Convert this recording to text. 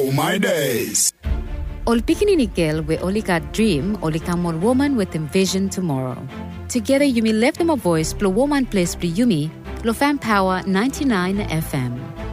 all my days. Ol pikinini girl we only got dream, only come on woman with envision tomorrow. Together you may left them a voice, blow woman place pre Yumi, Lo Fan Power 99 FM.